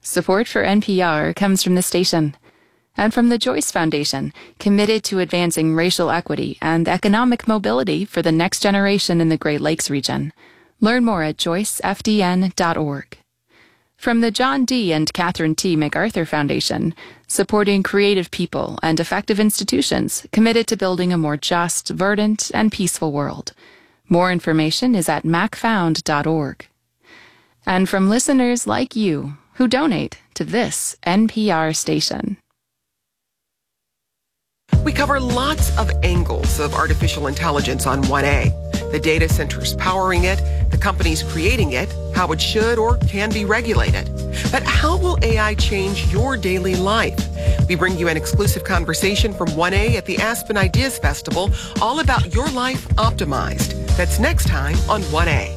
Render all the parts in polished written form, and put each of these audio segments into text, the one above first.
Support for NPR comes from the station and from the Joyce Foundation, committed to advancing racial equity and economic mobility for the next generation in the Great Lakes region. Learn more at joycefdn.org. From the John D. and Catherine T. MacArthur Foundation, supporting creative people and effective institutions committed to building a more just, verdant, and peaceful world. More information is at macfound.org. And from listeners like you who donate to this NPR station. We cover lots of angles of artificial intelligence on 1A. The data centers powering it, the companies creating it, how it should or can be regulated. But how will AI change your daily life? We bring you an exclusive conversation from 1A at the Aspen Ideas Festival, all about your life optimized. That's next time on 1A.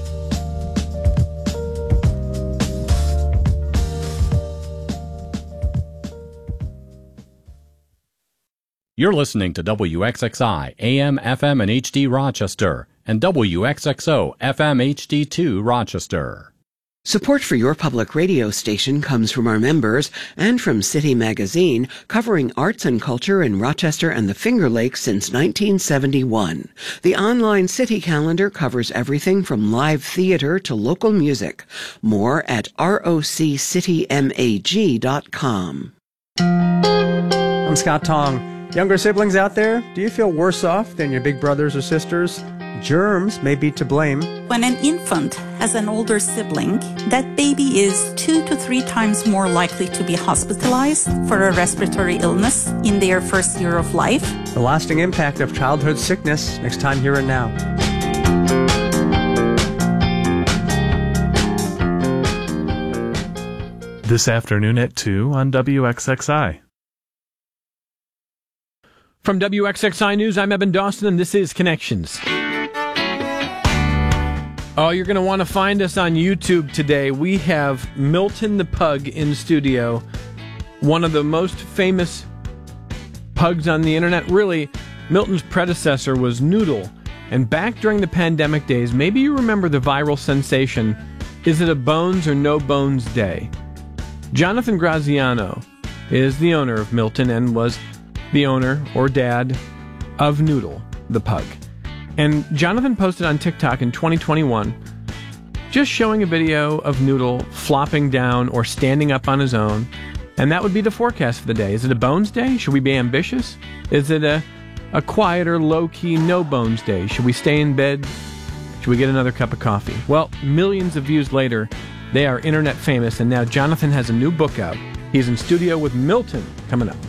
You're listening to WXXI, AM, FM, and HD Rochester, and WXXO, FM, HD2 Rochester. Support for your public radio station comes from our members and from City Magazine, covering arts and culture in Rochester and the Finger Lakes since 1971. The online city calendar covers everything from live theater to local music. More at roccitymag.com. I'm Scott Tong. Younger siblings out there, do you feel worse off than your big brothers or sisters? Germs may be to blame. When an infant has an older sibling, that baby is 2 to 3 times more likely to be hospitalized for a respiratory illness in their first year of life. The lasting impact of childhood sickness, next time Here and Now. This afternoon at 2 on WXXI. From WXXI News, I'm Eben Dawson, and this is Connections. Oh, you're going to want to find us on YouTube today. We have Milton the Pug in studio, one of the most famous pugs on the internet. Really, Milton's predecessor was Noodle. And back during the pandemic days, maybe you remember the viral sensation, is it a bones or no bones day? Jonathan Graziano is the owner of Milton and was the owner or dad of Noodle, the pug. And Jonathan posted on TikTok in 2021 just showing a video of Noodle flopping down or standing up on his own. And that would be the forecast for the day. Is it a bones day? Should we be ambitious? Is it a quieter, low-key, no-bones day? Should we stay in bed? Should we get another cup of coffee? Well, millions of views later, they are internet famous, and now Jonathan has a new book out. He's in studio with Milton coming up.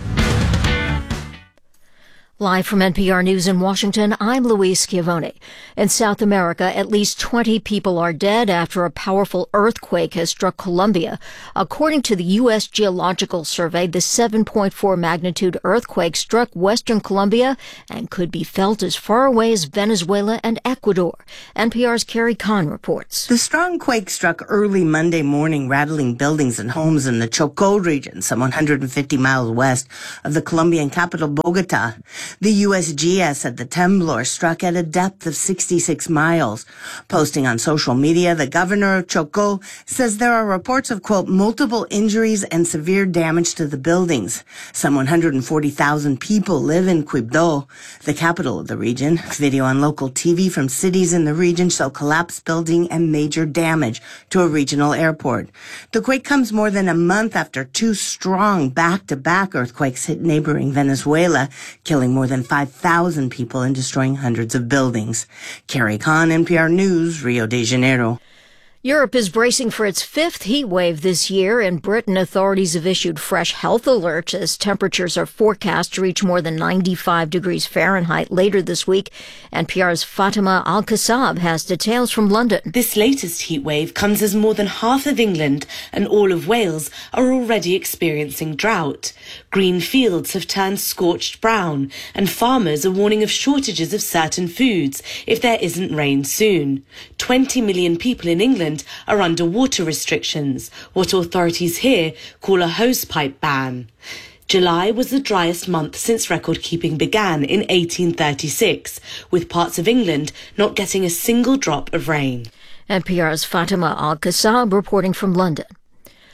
Live from NPR News in Washington, I'm Louise Schiavone. In South America, at least 20 people are dead after a powerful earthquake has struck Colombia. According to the U.S. Geological Survey, the 7.4 magnitude earthquake struck western Colombia and could be felt as far away as Venezuela and Ecuador. NPR's Carrie Kahn reports. The strong quake struck early Monday morning, rattling buildings and homes in the Chocó region, some 150 miles west of the Colombian capital, Bogota. The USGS said the temblor struck at a depth of 66 miles. Posting on social media, the governor of Chocó says there are reports of, quote, multiple injuries and severe damage to the buildings. Some 140,000 people live in Quibdó, the capital of the region. Video on local TV from cities in the region show collapsed building and major damage to a regional airport. The quake comes more than a month after 2 strong back-to-back earthquakes hit neighboring Venezuela, killing more than 5,000 people and destroying hundreds of buildings. Carrie Kahn, NPR News, Rio de Janeiro. Europe is bracing for its 5th heat wave this year. In Britain, authorities have issued fresh health alerts as temperatures are forecast to reach more than 95 degrees Fahrenheit later this week. NPR's Fatima Al-Kassab has details from London. This latest heat wave comes as more than half of England and all of Wales are already experiencing drought. Green fields have turned scorched brown, and farmers are warning of shortages of certain foods if there isn't rain soon. 20 million people in England are under water restrictions, what authorities here call a hosepipe ban. July was the driest month since record-keeping began in 1836, with parts of England not getting a single drop of rain. NPR's Fatima Al-Kassab reporting from London.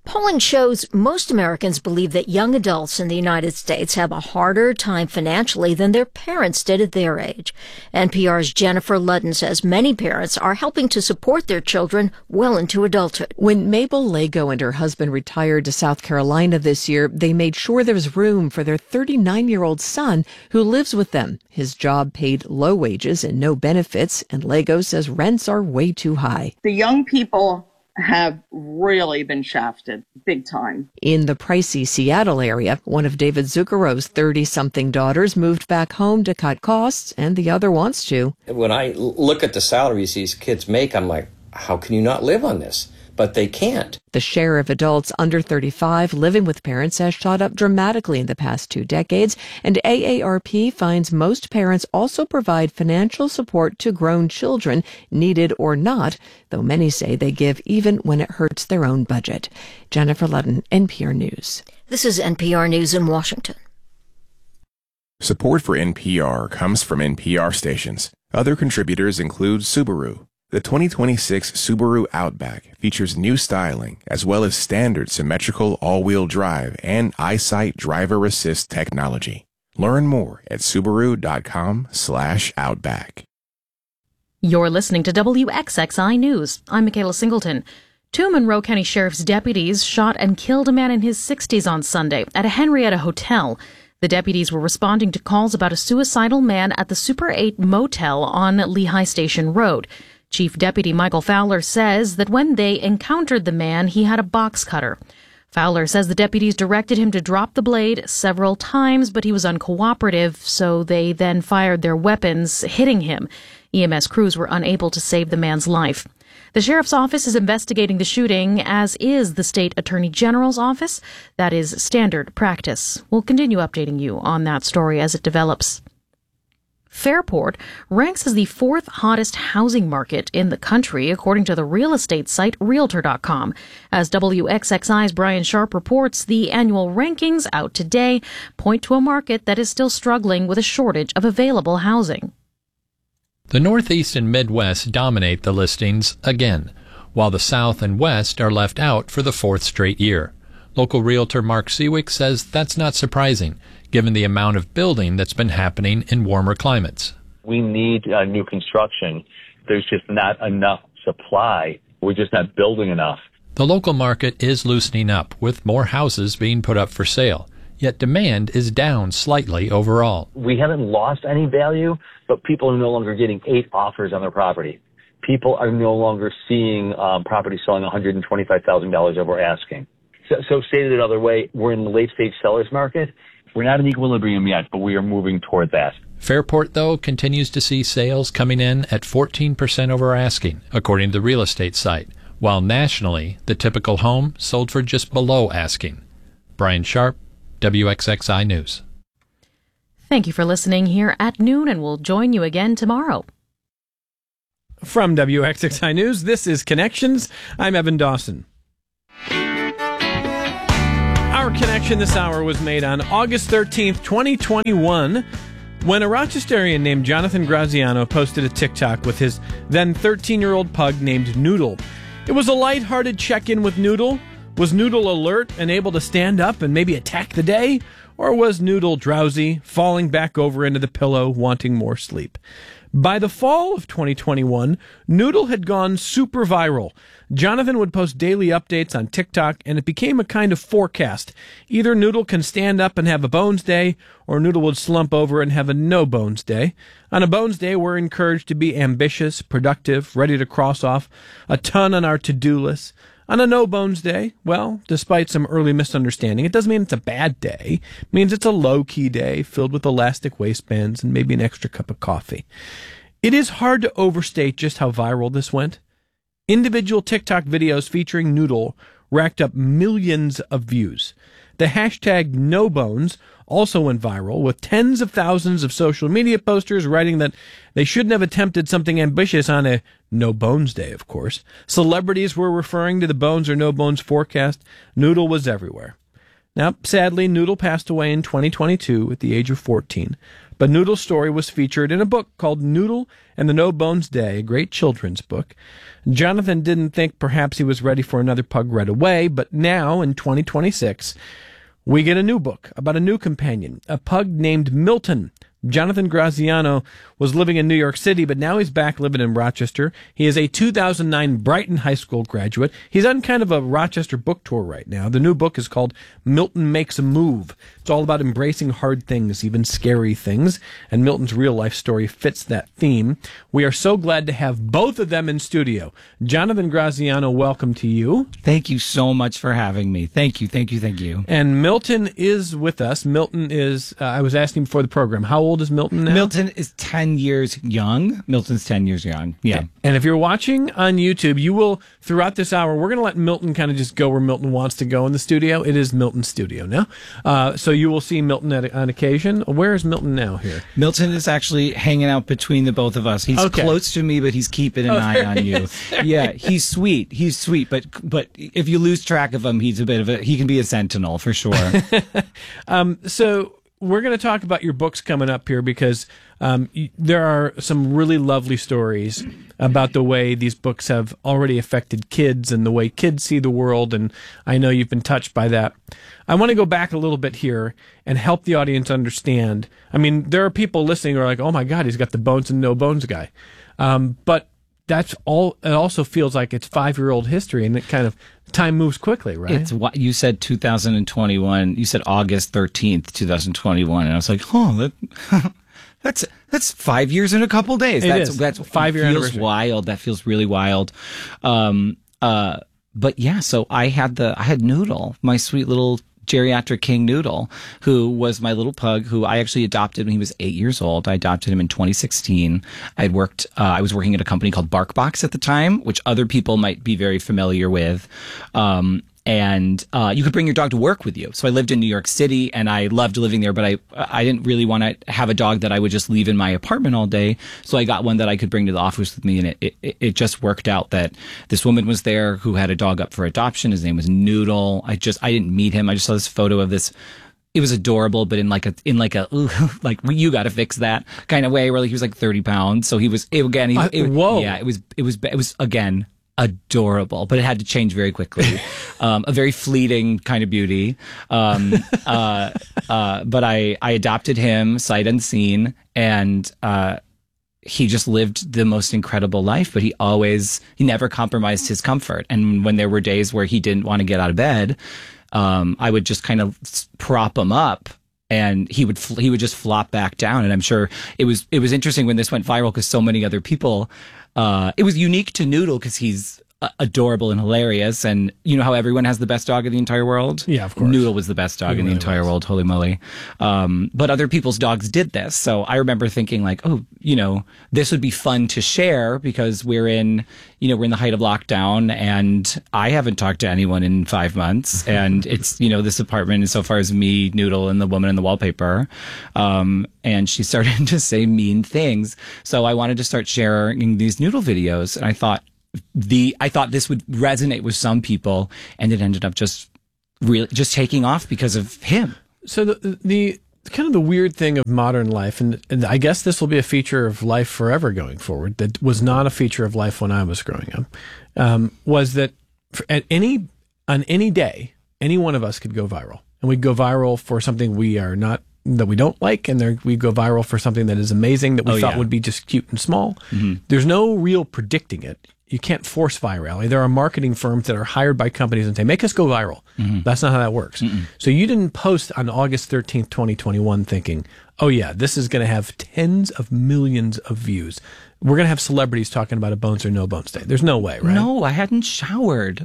Polling shows most Americans believe that young adults in the United States have a harder time financially than their parents did at their age. NPR's Jennifer Ludden says many parents are helping to support their children well into adulthood. When Mabel Lago and her husband retired to South Carolina this year, they made sure there was room for their 39-year-old son who lives with them. His job paid low wages and no benefits, and Lago says rents are way too high. The young people have really been shafted big time. In the pricey Seattle area, one of David Zuccaro's 30-something daughters moved back home to cut costs, and the other wants to. When I look at the salaries these kids make, I'm like, how can you not live on this? But they can't. The share of adults under 35 living with parents has shot up dramatically in the past 2 decades, and AARP finds most parents also provide financial support to grown children, needed or not, though many say they give even when it hurts their own budget. Jennifer Ludden, NPR News. This is NPR News in Washington. Support for NPR comes from NPR stations. Other contributors include Subaru. The 2026 Subaru Outback features new styling as well as standard symmetrical all-wheel drive and EyeSight driver assist technology. Learn more at Subaru.com/Outback. You're listening to WXXI News. I'm Michaela Singleton. 2 Monroe County Sheriff's deputies shot and killed a man in his 60s on Sunday at a Henrietta hotel. The deputies were responding to calls about a suicidal man at the Super 8 motel on Lehigh Station Road. Chief Deputy Michael Fowler says that when they encountered the man, he had a box cutter. Fowler says the deputies directed him to drop the blade several times, but he was uncooperative, so they then fired their weapons, hitting him. EMS crews were unable to save the man's life. The sheriff's office is investigating the shooting, as is the state attorney general's office. That is standard practice. We'll continue updating you on that story as it develops. Fairport ranks as the 4th hottest housing market in the country, according to the real estate site Realtor.com. As WXXI's Brian Sharp reports, the annual rankings out today point to a market that is still struggling with a shortage of available housing. The Northeast and Midwest dominate the listings again, while the South and West are left out for the 4th straight year. Local realtor Mark Seawick says that's not surprising, given the amount of building that's been happening in warmer climates. We need new construction. There's just not enough supply. We're just not building enough. The local market is loosening up, with more houses being put up for sale, yet demand is down slightly overall. We haven't lost any value, but people are no longer getting 8 offers on their property. People are no longer seeing property selling $125,000 over asking. So stated another way, we're in the late-stage seller's market. We're not in equilibrium yet, but we are moving toward that. Fairport, though, continues to see sales coming in at 14% over asking, according to the real estate site, while nationally, the typical home sold for just below asking. Brian Sharp, WXXI News. Thank you for listening here at noon, and we'll join you again tomorrow. From WXXI News, this is Connections. I'm Evan Dawson. Our connection this hour was made on August 13th, 2021, when a Rochesterian named Jonathan Graziano posted a TikTok with his then 13-year-old pug named Noodle. It was a lighthearted check-in with Noodle. Was Noodle alert and able to stand up and maybe attack the day? Or was Noodle drowsy, falling back over into the pillow, wanting more sleep? By the fall of 2021, Noodle had gone super viral. Jonathan would post daily updates on TikTok, and it became a kind of forecast. Either Noodle can stand up and have a bones day, or Noodle would slump over and have a no-bones day. On a bones day, we're encouraged to be ambitious, productive, ready to cross off a ton on our to-do list. On a no-bones day, well, despite some early misunderstanding, it doesn't mean it's a bad day. It means it's a low-key day filled with elastic waistbands and maybe an extra cup of coffee. It is hard to overstate just how viral this went. Individual TikTok videos featuring Noodle racked up millions of views. The hashtag NoBones also went viral, with tens of thousands of social media posters writing that they shouldn't have attempted something ambitious on a No Bones Day, of course. Celebrities were referring to the bones or no bones forecast. Noodle was everywhere. Now, sadly, Noodle passed away in 2022 at the age of 14. But Noodle's story was featured in a book called Noodle and the No Bones Day, a great children's book. Jonathan didn't think perhaps he was ready for another pug right away, but now, in 2026, we get a new book about a new companion, a pug named Milton. Jonathan Graziano was living in New York City, but now he's back living in Rochester. He is a 2009 Brighton High School graduate. He's on kind of a Rochester book tour right now. The new book is called Milton Makes a Move. It's all about embracing hard things, even scary things, and Milton's real-life story fits that theme. We are so glad to have both of them in studio. Jonathan Graziano, welcome to you. Thank you so much for having me. Thank you. And Milton is with us. Milton is, I was asking before the program, how old is Milton now? Milton is 10 years young. Milton's 10 years young. Yeah. And if you're watching on YouTube, you will, throughout this hour, we're going to let Milton kind of just go where Milton wants to go in the studio. It is Milton's studio now. So you will see Milton on occasion. Where is Milton now here? Milton is actually hanging out between the both of us. He's close to me, but he's keeping an eye on you. Yeah, he's sweet. But if you lose track of him, he can be a sentinel for sure. So we're going to talk about your books coming up here because there are some really lovely stories about the way these books have already affected kids and the way kids see the world, and I know you've been touched by that. I want to go back a little bit here and help the audience understand. I mean, there are people listening who are like, oh my God, he's got the bones and no bones guy. But that's all. It also feels like it's 5-year-old history, and it kind of time moves quickly, right? It's what you said. 2021. You said August 13th, 2021, and I was like, oh, that's 5 years in a couple days. That's 5-year anniversary. Feels wild. That feels really wild. But yeah, so I had Noodle, my sweet little geriatric king Noodle, who was my little pug, who I actually adopted when he was 8 years old. I adopted him in 2016. I was working at a company called BarkBox at the time, which other people might be very familiar with. And you could bring your dog to work with you. So I lived in New York City, and I loved living there, but I didn't really want to have a dog that I would just leave in my apartment all day. So I got one that I could bring to the office with me, and it just worked out that this woman was there who had a dog up for adoption. His name was Noodle. I didn't meet him. I just saw this photo of this. It was adorable, but in like a you got to fix that kind of way, where he was like 30 pounds. So he was whoa. Yeah, it was again adorable, but it had to change very quickly. A very fleeting kind of beauty. But I adopted him sight unseen, and he just lived the most incredible life, but he never compromised his comfort. And when there were days where he didn't want to get out of bed, I would just kind of prop him up, and he would just flop back down. And I'm sure it was interesting when this went viral, because so many other people, it was unique to Noodle because he's adorable and hilarious, and you know how everyone has the best dog in the entire world? Yeah, of course. Noodle was the best dog in the entire world, holy moly. But other people's dogs did this. So I remember thinking like, oh, this would be fun to share, because we're in the height of lockdown, and I haven't talked to anyone in 5 months. And it's, this apartment is so far as me, Noodle, and the woman in the wallpaper. And she started to say mean things. So I wanted to start sharing these Noodle videos, and I thought this would resonate with some people, and it ended up just taking off because of him. So the kind of the weird thing of modern life, and I guess this will be a feature of life forever going forward, that was not a feature of life when I was growing up, was that on any day, any one of us could go viral, and we'd go viral for something that we don't like, and we go viral for something that is amazing that we thought would be just cute and small. Mm-hmm. There's no real predicting it. You can't force virality. There are marketing firms that are hired by companies and say, make us go viral. Mm-hmm. That's not how that works. Mm-mm. So you didn't post on August 13th, 2021 thinking, oh yeah, this is going to have tens of millions of views. We're going to have celebrities talking about a bones or no bones day. There's no way, right? No, I hadn't showered.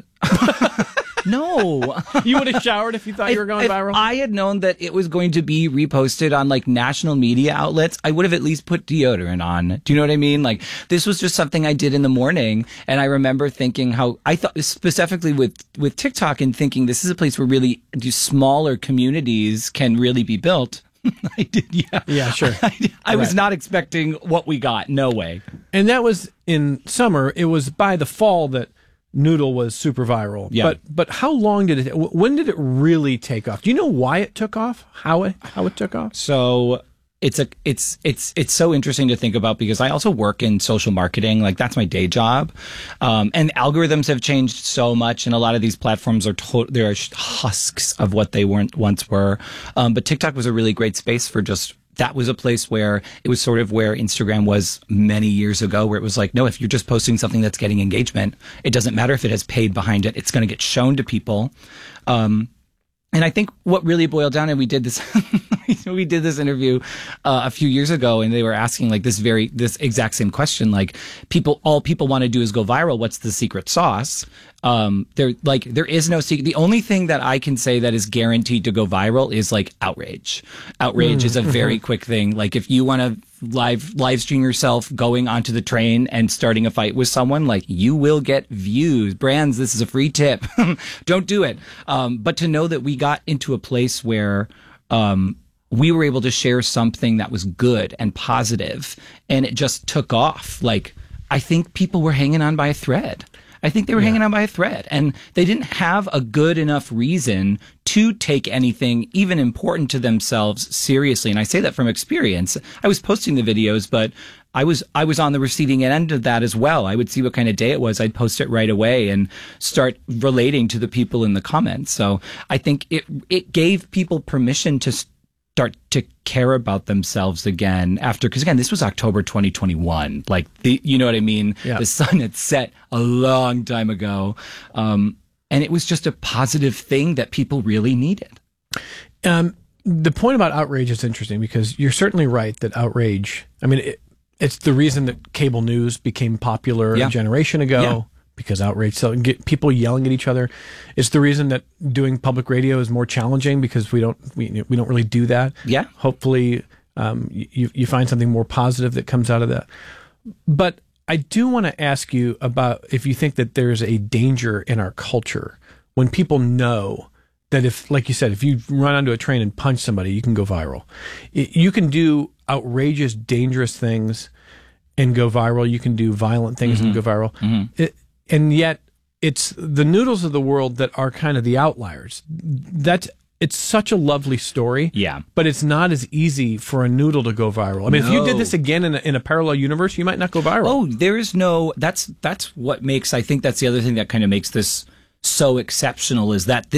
No. You would have showered if you thought you were going viral? If I had known that it was going to be reposted on like national media outlets, I would have at least put deodorant on. Do you know what I mean? Like, this was just something I did in the morning. And I remember thinking how I thought specifically with TikTok, and thinking this is a place where really smaller communities can really be built. I did, yeah. Yeah, sure. I was not expecting what we got. No way. And that was in summer. It was by the fall that Noodle was super viral. Yeah. But how long did when did it really take off? Do you know why it took off? How it took off? So it's so interesting to think about because I also work in social marketing. Like that's my day job. And algorithms have changed so much, and a lot of these platforms are they're husks of what they once were. But TikTok was a really great space for that was a place where it was sort of where Instagram was many years ago, where it was like, no, if you're just posting something that's getting engagement, it doesn't matter if it has paid behind it. It's going to get shown to people. And I think what really boiled down, and we did this, we did this interview a few years ago, and they were asking like this exact same question, like all people want to do is go viral. What's the secret sauce? There is no secret. The only thing that I can say that is guaranteed to go viral is like outrage. Outrage is a very quick thing. Like if you want to live stream yourself going onto the train and starting a fight with someone, like you will get views. Brands, this is a free tip. Don't do it. But to know that we got into a place where we were able to share something that was good and positive, and it just took off. Like I think people were hanging on by a thread. I think they were hanging on by a thread, and they didn't have a good enough reason to take anything even important to themselves seriously. And I say that from experience. I was posting the videos, but I was on the receiving end of that as well. I would see what kind of day it was. I'd post it right away and start relating to the people in the comments. So I think it gave people permission to start to care about themselves again because again, this was October 2021. Like you know what I mean? Yeah. The sun had set a long time ago. And it was just a positive thing that people really needed. The point about outrage is interesting because you're certainly right that outrage, I mean, it's the reason that cable news became popular a generation ago. Yeah. Because outrage, so get people yelling at each other. It's the reason that doing public radio is more challenging because we don't really do that. Yeah. Hopefully, you find something more positive that comes out of that. But I do want to ask you about if you think that there's a danger in our culture when people know that if, like you said, if you run onto a train and punch somebody, you can go viral. You can do outrageous, dangerous things and go viral. You can do violent things and go viral. Mm-hmm. And yet, it's the Noodles of the world that are kind of the outliers. It's such a lovely story. Yeah. But it's not as easy for a noodle to go viral. I mean, if you did this again in a parallel universe, you might not go viral. Oh, there is no. That's what makes. I think that's the other thing that kind of makes this so exceptional is that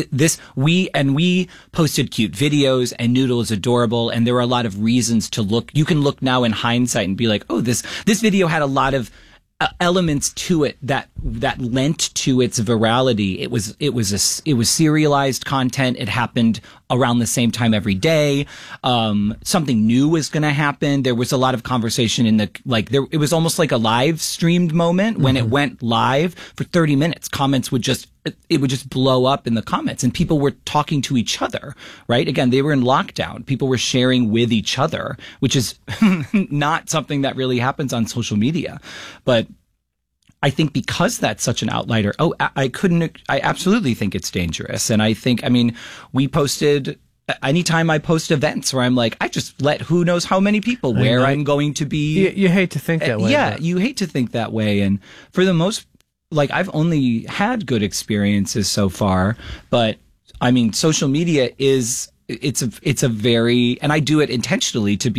we posted cute videos and Noodle is adorable, and there are a lot of reasons to look. You can look now in hindsight and be like, oh, this video had a lot of elements to it that lent to its virality. It was serialized content. It happened around the same time every day. Something new was going to happen. There was a lot of conversation it was almost like a live streamed moment when it went live for 30 minutes. Comments would just blow up in the comments, and people were talking to each other, right? Again, they were in lockdown. People were sharing with each other, which is not something that really happens on social media. But I think because that's such an outlier, I absolutely think it's dangerous. And we posted, anytime I post events where I'm like, I just let who knows how many people where I'm going to be. You hate to think that way. Yeah, you hate to think that way. And for the most, I've only had good experiences so far, but I mean, social media it's a very, and I do it intentionally to be